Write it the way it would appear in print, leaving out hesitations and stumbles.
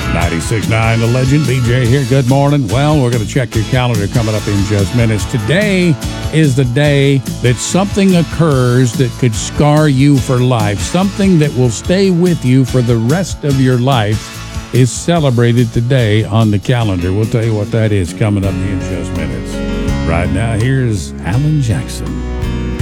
96.9 The Legend, BJ here. Good morning. Well, we're going to check your calendar coming up in just minutes. Today is the day that something occurs that could scar you for life. Something that will stay with you for the rest of your life is celebrated today on the calendar. We'll tell you what that is coming up in just minutes. Right now, here's Alan Jackson.